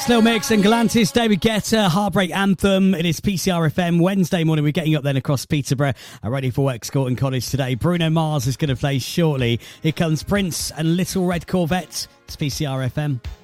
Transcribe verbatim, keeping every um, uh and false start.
Little Mix and Galantis, David Guetta, Heartbreak Anthem. It is P C R F M Wednesday morning. We're getting up then across Peterborough, uh, ready for Excorton College today. Bruno Mars is going to play shortly. Here comes Prince and Little Red Corvette. It's P C R F M.